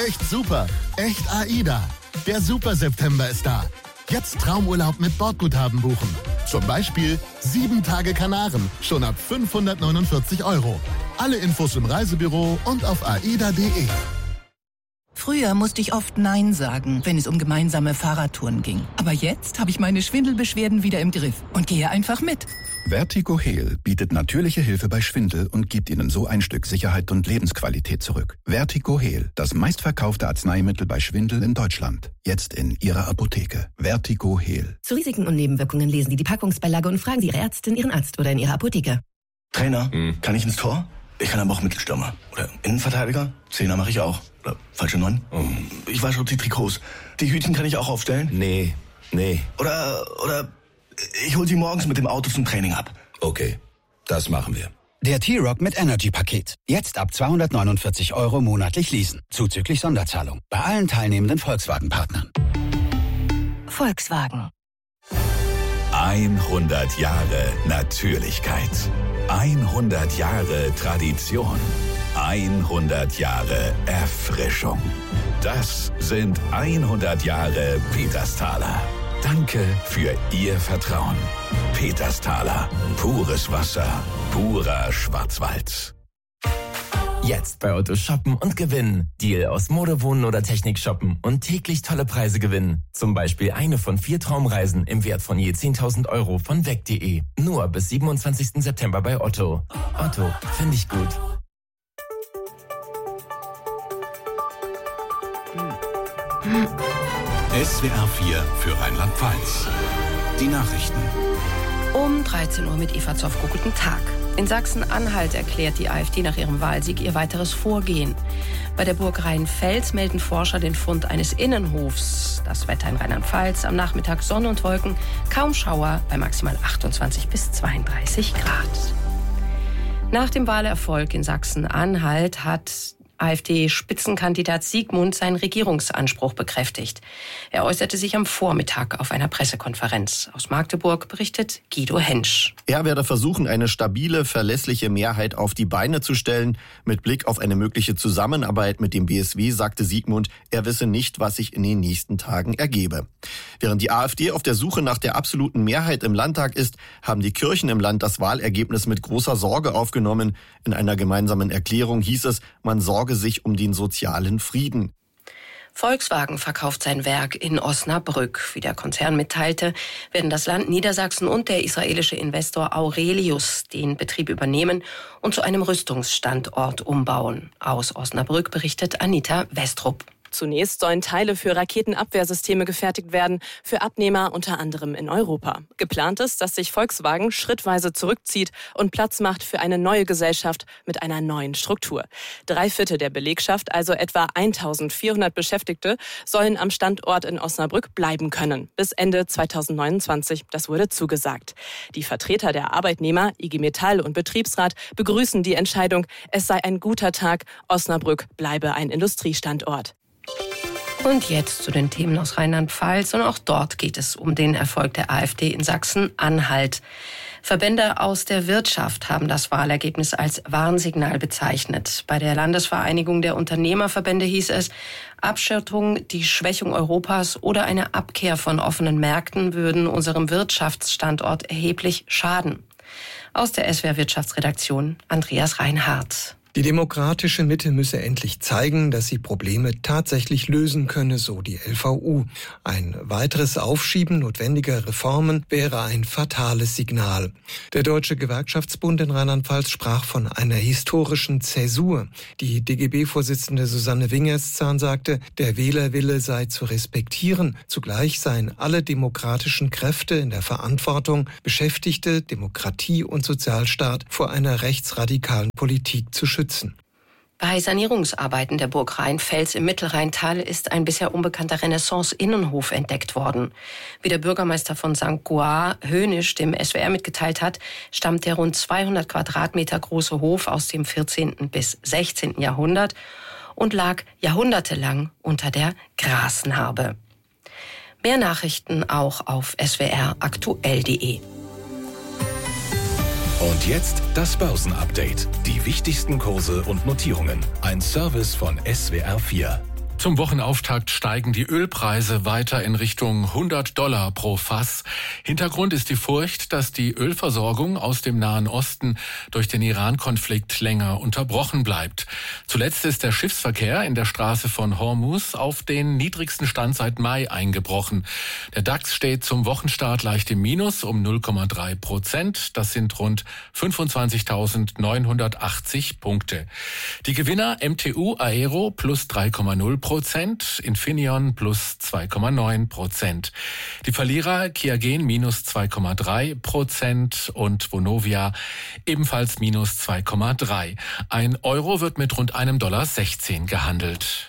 Echt super. Echt AIDA. Der Super September ist da. Jetzt Traumurlaub mit Bordguthaben buchen. Zum Beispiel 7 Tage Kanaren, schon ab 549 €. Alle Infos im Reisebüro und auf aida.de. Früher musste ich oft Nein sagen, wenn es um gemeinsame Fahrradtouren ging. Aber jetzt habe ich meine Schwindelbeschwerden wieder im Griff und gehe einfach mit. Vertigo Heal bietet natürliche Hilfe bei Schwindel und gibt Ihnen so ein Stück Sicherheit und Lebensqualität zurück. Vertigo Heal, das meistverkaufte Arzneimittel bei Schwindel in Deutschland. Jetzt in Ihrer Apotheke. Vertigo Heal. Zu Risiken und Nebenwirkungen lesen Sie die Packungsbeilage und fragen Sie Ihre Ärztin, Ihren Arzt oder in Ihrer Apotheke. Trainer, kann ich ins Tor? Ich kann aber auch Mittelstürmer. Oder Innenverteidiger? Zehner mache ich auch. Oder falsche 9. Ich wasche die Trikots. Die Hütchen kann ich auch aufstellen? Nee. Oder ich hol sie morgens mit dem Auto zum Training ab. Okay, das machen wir. Der T-Rock mit Energy-Paket. Jetzt ab 249 € monatlich leasen. Zuzüglich Sonderzahlung. Bei allen teilnehmenden Volkswagen-Partnern. Volkswagen. 100 Jahre Natürlichkeit. 100 Jahre Tradition. 100 Jahre Erfrischung. Das sind 100 Jahre Petersthaler. Danke für Ihr Vertrauen. Petersthaler. Pures Wasser. Purer Schwarzwald. Jetzt bei Otto shoppen und gewinnen. Deal aus Mode, Wohnen oder Technik shoppen und täglich tolle Preise gewinnen. Zum Beispiel eine von 4 Traumreisen im Wert von je 10.000 € von weg.de. Nur bis 27. September bei Otto. Otto, finde ich gut. SWR 4 für Rheinland-Pfalz. Die Nachrichten. Um 13 Uhr mit Eva Zofko. Guten Tag. In Sachsen-Anhalt erklärt die AfD nach ihrem Wahlsieg ihr weiteres Vorgehen. Bei der Burg Rheinfels melden Forscher den Fund eines Innenhofs. Das Wetter in Rheinland-Pfalz, am Nachmittag Sonne und Wolken, kaum Schauer bei maximal 28 bis 32 Grad. Nach dem Wahlerfolg in Sachsen-Anhalt hat AfD-Spitzenkandidat Siegmund seinen Regierungsanspruch bekräftigt. Er äußerte sich am Vormittag auf einer Pressekonferenz. Aus Magdeburg berichtet Guido Hensch. Er werde versuchen, eine stabile, verlässliche Mehrheit auf die Beine zu stellen. Mit Blick auf eine mögliche Zusammenarbeit mit dem BSW sagte Siegmund, er wisse nicht, was sich in den nächsten Tagen ergebe. Während die AfD auf der Suche nach der absoluten Mehrheit im Landtag ist, haben die Kirchen im Land das Wahlergebnis mit großer Sorge aufgenommen. In einer gemeinsamen Erklärung hieß es, man sorge sich um den sozialen Frieden. Volkswagen verkauft sein Werk in Osnabrück. Wie der Konzern mitteilte, werden das Land Niedersachsen und der israelische Investor Aurelius den Betrieb übernehmen und zu einem Rüstungsstandort umbauen. Aus Osnabrück berichtet Anita Westrup. Zunächst sollen Teile für Raketenabwehrsysteme gefertigt werden, für Abnehmer unter anderem in Europa. Geplant ist, dass sich Volkswagen schrittweise zurückzieht und Platz macht für eine neue Gesellschaft mit einer neuen Struktur. 3/4 der Belegschaft, also etwa 1400 Beschäftigte, sollen am Standort in Osnabrück bleiben können. Bis Ende 2029, das wurde zugesagt. Die Vertreter der Arbeitnehmer, IG Metall und Betriebsrat begrüßen die Entscheidung, es sei ein guter Tag, Osnabrück bleibe ein Industriestandort. Und jetzt zu den Themen aus Rheinland-Pfalz. Und auch dort geht es um den Erfolg der AfD in Sachsen-Anhalt. Verbände aus der Wirtschaft haben das Wahlergebnis als Warnsignal bezeichnet. Bei der Landesvereinigung der Unternehmerverbände hieß es, Abschottung, die Schwächung Europas oder eine Abkehr von offenen Märkten würden unserem Wirtschaftsstandort erheblich schaden. Aus der SWR Wirtschaftsredaktion Andreas Reinhardt. Die demokratische Mitte müsse endlich zeigen, dass sie Probleme tatsächlich lösen könne, so die LVU. Ein weiteres Aufschieben notwendiger Reformen wäre ein fatales Signal. Der Deutsche Gewerkschaftsbund in Rheinland-Pfalz sprach von einer historischen Zäsur. Die DGB-Vorsitzende Susanne Wingerszahn sagte, der Wählerwille sei zu respektieren. Zugleich seien alle demokratischen Kräfte in der Verantwortung, Beschäftigte, Demokratie und Sozialstaat vor einer rechtsradikalen Politik zu schützen. Bei Sanierungsarbeiten der Burg Rheinfels im Mittelrheintal ist ein bisher unbekannter Renaissance-Innenhof entdeckt worden. Wie der Bürgermeister von St. Goar, Hönisch, dem SWR mitgeteilt hat, stammt der rund 200 Quadratmeter große Hof aus dem 14. bis 16. Jahrhundert und lag jahrhundertelang unter der Grasnarbe. Mehr Nachrichten auch auf swraktuell.de. Und jetzt das Börsenupdate. Die wichtigsten Kurse und Notierungen. Ein Service von SWR 4. Zum Wochenauftakt steigen die Ölpreise weiter in Richtung $100 pro Fass. Hintergrund ist die Furcht, dass die Ölversorgung aus dem Nahen Osten durch den Iran-Konflikt länger unterbrochen bleibt. Zuletzt ist der Schiffsverkehr in der Straße von Hormuz auf den niedrigsten Stand seit Mai eingebrochen. Der DAX steht zum Wochenstart leicht im Minus um 0,3%. Das sind rund 25.980 Punkte. Die Gewinner MTU Aero plus 3,0%, Infineon plus 2,9%. Die Verlierer Qiagen minus 2,3% und Vonovia ebenfalls minus 2,3%. Ein Euro wird mit rund $1,16 gehandelt.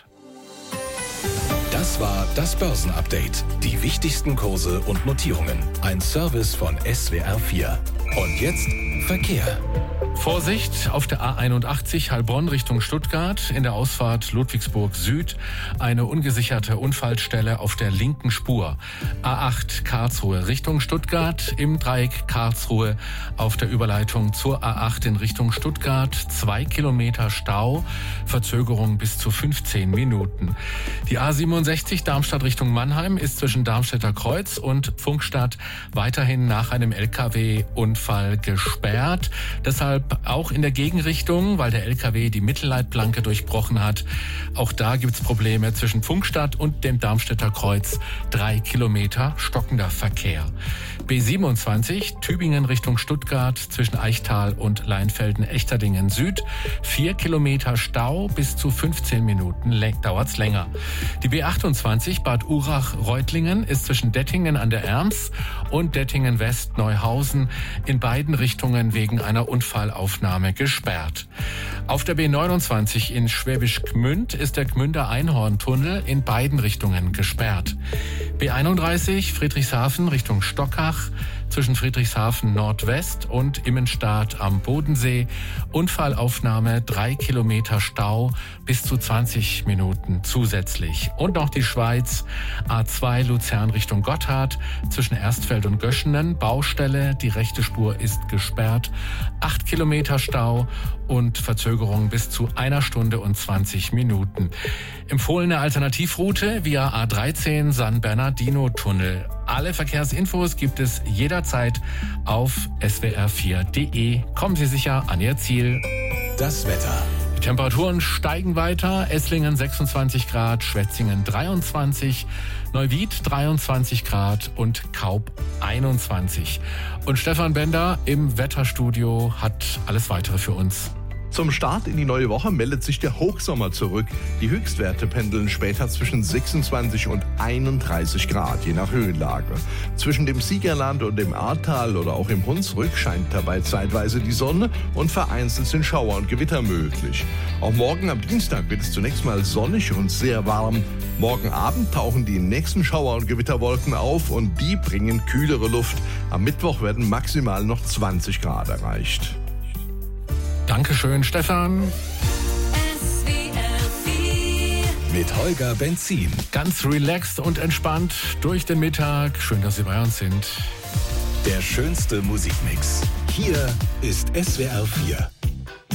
Das war das Börsenupdate. Die wichtigsten Kurse und Notierungen. Ein Service von SWR4. Und jetzt Verkehr. Vorsicht auf der A81 Heilbronn Richtung Stuttgart, in der Ausfahrt Ludwigsburg Süd, eine ungesicherte Unfallstelle auf der linken Spur. A8 Karlsruhe Richtung Stuttgart, im Dreieck Karlsruhe auf der Überleitung zur A8 in Richtung Stuttgart, 2 Kilometer Stau, Verzögerung bis zu 15 Minuten. Die A67 Darmstadt Richtung Mannheim ist zwischen Darmstädter Kreuz und Pfungstadt weiterhin nach einem LKW-Unfall gesperrt. Deshalb auch in der Gegenrichtung, weil der LKW die Mittelleitplanke durchbrochen hat. Auch da gibt's Probleme zwischen Pfungstadt und dem Darmstädter Kreuz. 3 Kilometer stockender Verkehr. B27 Tübingen Richtung Stuttgart zwischen Eichtal und Leinfelden-Echterdingen Süd. 4 Kilometer Stau, bis zu 15 Minuten dauert's länger. Die B28 Bad Urach-Reutlingen ist zwischen Dettingen an der Erms und Dettingen-West-Neuhausen in beiden Richtungen wegen einer Unfallaufnahme gesperrt. Auf der B29 in Schwäbisch Gmünd ist der Gmünder Einhorntunnel in beiden Richtungen gesperrt. B31 Friedrichshafen Richtung Stockach zwischen Friedrichshafen Nordwest und Immenstaad am Bodensee. Unfallaufnahme, 3 Kilometer Stau, bis zu 20 Minuten zusätzlich. Und noch die Schweiz, A2 Luzern Richtung Gotthard zwischen Erstfeld und Göschenen. Baustelle, die rechte Spur ist gesperrt. 8 Kilometer Stau und Verzögerung bis zu 1 Stunde und 20 Minuten. Empfohlene Alternativroute via A13 San Bernardino-Tunnel. Alle Verkehrsinfos gibt es jederzeit auf swr4.de. Kommen Sie sicher an Ihr Ziel. Das Wetter. Die Temperaturen steigen weiter. Esslingen 26 Grad, Schwetzingen 23, Neuwied 23 Grad und Kaub 21. Und Stefan Bender im Wetterstudio hat alles Weitere für uns. Zum Start in die neue Woche meldet sich der Hochsommer zurück. Die Höchstwerte pendeln später zwischen 26 und 31 Grad, je nach Höhenlage. Zwischen dem Siegerland und dem Ahrtal oder auch im Hunsrück scheint dabei zeitweise die Sonne und vereinzelt sind Schauer und Gewitter möglich. Auch morgen am Dienstag wird es zunächst mal sonnig und sehr warm. Morgen Abend tauchen die nächsten Schauer- und Gewitterwolken auf und die bringen kühlere Luft. Am Mittwoch werden maximal noch 20 Grad erreicht. Dankeschön, Stefan. Mit Holger Benzin. Ganz relaxed und entspannt durch den Mittag. Schön, dass Sie bei uns sind. Der schönste Musikmix. Hier ist SWR4.